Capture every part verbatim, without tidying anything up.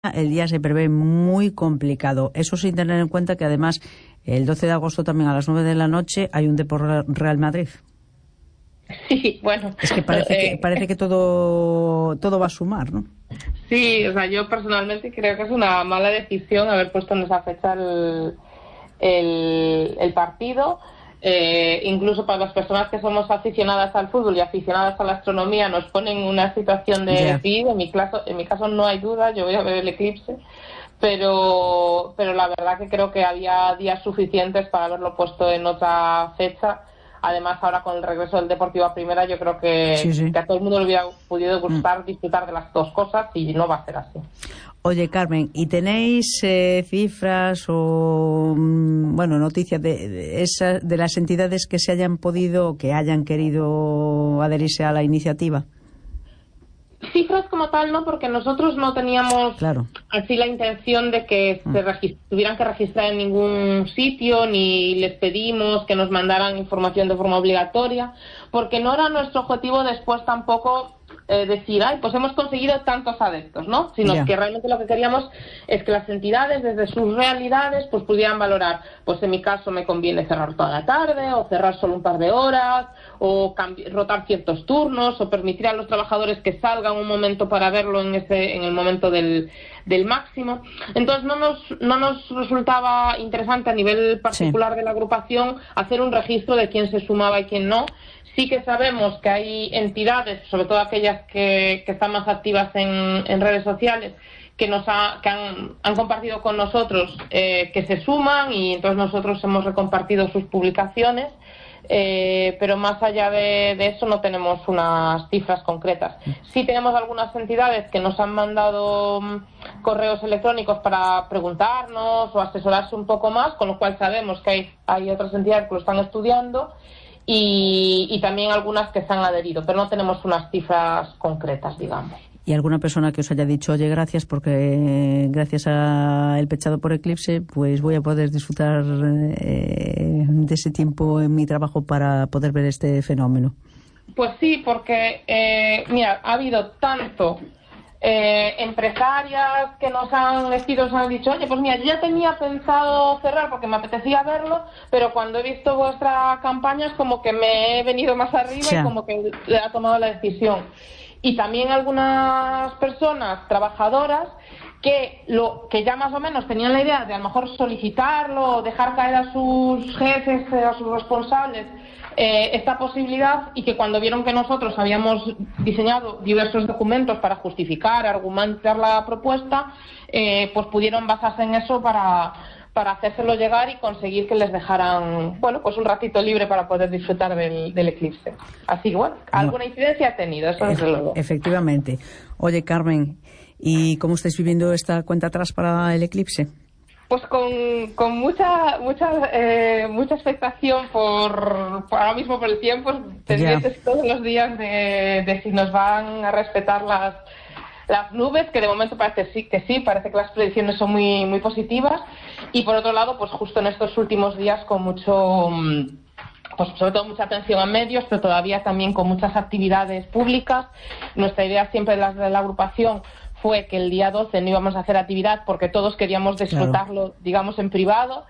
el día se prevé muy complicado. Eso sin tener en cuenta que además el doce de agosto también a las nueve de la noche hay un Depor Real Madrid. Sí, bueno. Es que parece eh, que parece que todo todo va a sumar, ¿no? Sí, o sea, yo personalmente creo que es una mala decisión haber puesto en esa fecha el, el, el partido. Eh, incluso para las personas que somos aficionadas al fútbol y aficionadas a la astronomía nos ponen en una situación de Yeah. decidir. En mi caso, en mi caso no hay duda, yo voy a ver el eclipse, pero pero la verdad que creo que había días suficientes para haberlo puesto en otra fecha. Además, ahora con el regreso del Deportivo a Primera, yo creo que, Sí, sí. que a todo el mundo le hubiera podido gustar mm. disfrutar de las dos cosas, y no va a ser así. Oye, Carmen, ¿y tenéis eh, cifras o, mm, bueno, noticias de, de, esa, de las entidades que se hayan podido, que hayan querido adherirse a la iniciativa? Cifras como tal no, porque nosotros no teníamos claro. así la intención de que mm. se regist- tuvieran que registrar en ningún sitio, ni les pedimos que nos mandaran información de forma obligatoria, porque no era nuestro objetivo después tampoco eh, decir, ay, pues hemos conseguido tantos adeptos, ¿no? Sino yeah. que realmente lo que queríamos es que las entidades, desde sus realidades, pues pudieran valorar, pues en mi caso me conviene cerrar toda la tarde, o cerrar solo un par de horas, o cambi- rotar ciertos turnos, o permitir a los trabajadores que salgan un momento para verlo en ese en el momento del, del máximo. Entonces no nos no nos resultaba interesante a nivel particular sí. de la agrupación hacer un registro de quién se sumaba y quién no. Sí que sabemos que hay entidades, sobre todo aquellas que, que están más activas en, en redes sociales, que nos ha, que han, han compartido con nosotros eh, que se suman, y entonces nosotros hemos recompartido sus publicaciones. Eh, pero más allá de, de eso no tenemos unas cifras concretas. Sí tenemos algunas entidades que nos han mandado um, correos electrónicos para preguntarnos o asesorarse un poco más, con lo cual sabemos que hay, hay otras entidades que lo están estudiando, y, y también algunas que se han adherido, pero no tenemos unas cifras concretas, digamos. ¿Y alguna persona que os haya dicho, oye, gracias, porque gracias a El Pechado por Eclipse, pues voy a poder disfrutar eh, de ese tiempo en mi trabajo para poder ver este fenómeno? Pues sí, porque, eh, mira, ha habido tanto eh, empresarias que nos han escrito, nos han dicho, oye, pues mira, yo ya tenía pensado cerrar porque me apetecía verlo, pero cuando he visto vuestra campaña es como que me he venido más arriba sí. y como que le ha tomado la decisión. Y también algunas personas trabajadoras que lo que ya más o menos tenían la idea de a lo mejor solicitarlo o dejar caer a sus jefes, a sus responsables eh, esta posibilidad, y que cuando vieron que nosotros habíamos diseñado diversos documentos para justificar, argumentar la propuesta, eh, pues pudieron basarse en eso para para hacérselo llegar y conseguir que les dejaran, bueno, pues un ratito libre para poder disfrutar del, del eclipse. Así que, bueno, alguna incidencia ha tenido, eso desde luego. Efectivamente. Oye, Carmen, ¿y cómo estáis viviendo esta cuenta atrás para el eclipse? Pues con, con mucha mucha eh, mucha expectación por, por ahora mismo por el tiempo, pendientes yeah. todos los días de, de si nos van a respetar las las nubes, que de momento parece sí, que sí, parece que las predicciones son muy muy positivas, y por otro lado, pues justo en estos últimos días con mucho, pues sobre todo mucha atención a medios, pero todavía también con muchas actividades públicas. Nuestra idea siempre de la, de la agrupación fue que el día doce no íbamos a hacer actividad porque todos queríamos disfrutarlo, claro. digamos, en privado.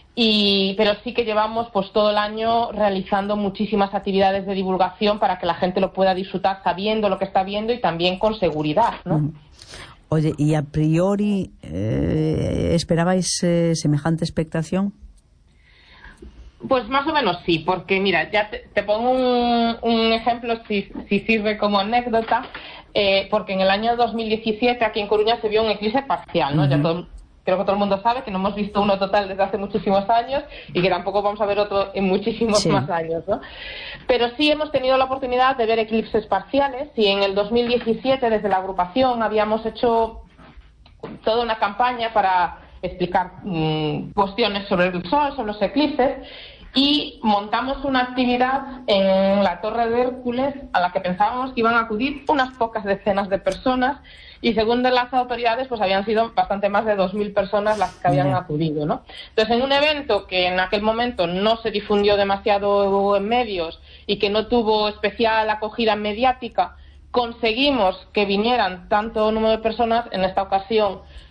Y pero sí que llevamos pues todo el año realizando muchísimas actividades de divulgación para que la gente lo pueda disfrutar sabiendo lo que está viendo y también con seguridad, ¿no? Mm. Oye, ¿y a priori eh, esperabais eh, semejante expectación? Pues más o menos sí, porque mira, ya te, te pongo un, un ejemplo si, si sirve como anécdota, eh, porque en el año dos mil diecisiete aquí en Coruña se vio un eclipse parcial, ¿no? Uh-huh. Ya todo, creo que todo el mundo sabe que no hemos visto uno total desde hace muchísimos años y que tampoco vamos a ver otro en muchísimos sí. más años, ¿no? Pero sí hemos tenido la oportunidad de ver eclipses parciales, y en el dos mil diecisiete desde la agrupación habíamos hecho toda una campaña para explicar mmm, cuestiones sobre el Sol, sobre los eclipses, y montamos una actividad en la Torre de Hércules a la que pensábamos que iban a acudir unas pocas decenas de personas, y según de las autoridades pues habían sido bastante más de dos mil personas las que habían acudido, ¿no? Entonces, en un evento que en aquel momento no se difundió demasiado en medios y que no tuvo especial acogida mediática, conseguimos que vinieran tanto número de personas. En esta ocasión